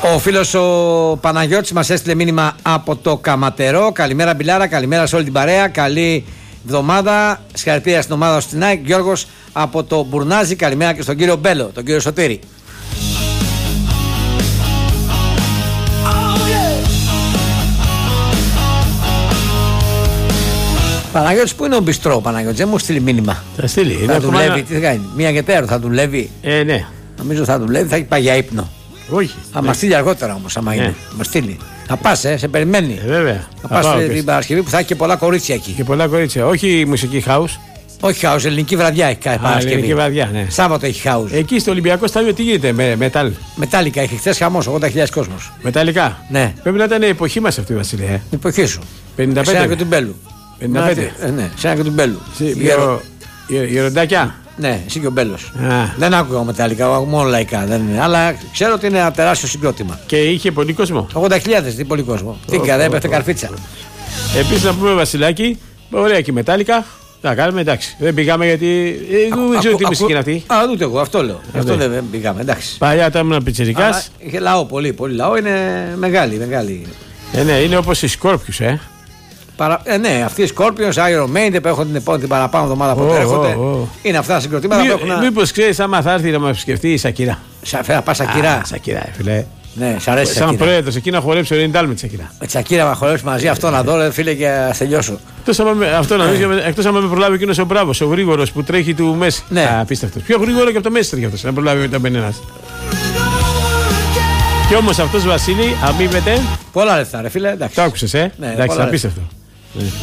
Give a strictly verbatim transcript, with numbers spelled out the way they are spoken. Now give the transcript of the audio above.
Ο φίλος ο Παναγιώτης μας έστειλε μήνυμα από το Καματερό. Καλημέρα Μπιλάρα, καλημέρα σε όλη την παρέα. Καλή εβδομάδα. Συγχαρητήρια στην ομάδα στην ΑΕΚ. Γιώργος από το Μπουρνάζι. Καλημέρα και στον κύριο Μπέλο, τον κύριο Σωτήρη. Παναγιώτης, πού είναι ο Μπιστρό, Παναγιώτης, δεν μου στείλει μήνυμα. Θα στείλει. Θα δουλεύει, ένα... τι θα κάνει, μία και τέρο θα δουλεύει. Ε, ναι. Νομίζω θα δουλεύει, θα έχει πάει για ύπνο. Όχι. Θα ναι. μας στείλει αργότερα όμως, άμα είναι. Ναι. Μας στείλει. Θα πας, ε, σε περιμένει. Ε, βέβαια. Θα πας την Παρασκευή που θα έχει και πολλά κορίτσια εκεί. Και πολλά κορίτσια. Όχι μουσική house. Όχι house, ελληνική βραδιά έχει κάθε Παρασκευή. Ελληνική βραδιά, ναι. Σάββατο έχει house. Εκεί στο Ολυμπιακό Στάδιο τι γίνεται με μετάλ. Μετάλλικα, έχει χθες χαμός, ογδόντα χιλιάδες κόσμος. Μεταλλικά. Ναι. Πρέπει να ήταν η εποχή μας αυτή, Βασίλη. Ε. Η εποχή σου. πενήντα πέντε. Σένα και του Μπέλου. πενήντα πέντε. Ε, ναι, σένα και του Μπέλου. Γεροντάκια. Ναι, εσύ και ο Μπέλος. Α. Δεν άκουγα μεταλλικά, μόνο λαϊκά. Δεν είναι. Αλλά ξέρω ότι είναι ένα τεράστιο συγκρότημα. Και είχε πολύ κόσμο. ογδόντα χιλιάδες, τι πολύ κόσμο. Τι Oh, δεν oh, έπεφτε oh. καρφίτσα. Επίσης να πούμε, Βασιλάκη, ωραία και μετάλλικα. Θα κάνουμε εντάξει. Δεν πήγαμε γιατί. Εγώ δεν ξέρω τι μουσική είναι αυτή. Α, ούτε εγώ, αυτό λέω. Αυτό δεν πήγαμε, εντάξει. Παλιά όταν ήμουν πιτσιρικάς. Είχε λαό, πολύ, πολύ λαό. Είναι μεγάλη, μεγάλη. Ε, ναι, είναι όπως οι Scorpions, ε. Παρα... Ε, ναι, αυτοί οι Scorpions, Iron Maiden που έχουν την, επόμενη, την παραπάνω εβδομάδα που Oh, έρχονται. oh, oh. Είναι αυτά τα συγκροτήματα Μη, που έχουν. Μήπως ξέρεις, άμα θα έρθει να μας επισκεφτεί η Σακυρά. Θα πα Σακυρά. Σακυρά, φίλε. Ναι, σ' αρέσει. Σαν πρόεδρος εκεί να χορέψει ο Ρεντάλ με τη Σακυρά. Με τη Σακύρα να χορέψει μαζί αυτό να δω, ρε, φίλε, και να τελειώσω. Αυτό να δεις, εκτός άμα με προλάβει εκείνος ο μπράβος, ο γρήγορος που τρέχει του Μέση. Ναι. Απίστευτος. Πιο γρήγορο και από το Μέση τρέχει αυτός, να προλάβει μετά μπαινένας. Κι όμως αυτός, Βασίλη, αμείβεται. Πολλά λεφτά, ρε φίλε, εντάξει. Το άκουσες, ε. Ναι, εντάξει, πολλά απίστευτο.